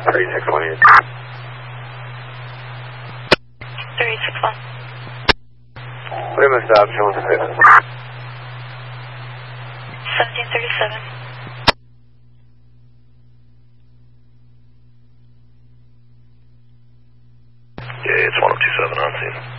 3620. 361. Prima stop, John 1737. Yeah, it's 1027 on scene.